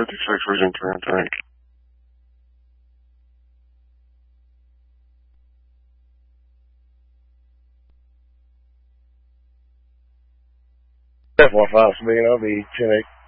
56 Region 3 and 3. F15 speaking, I'll be 10-8.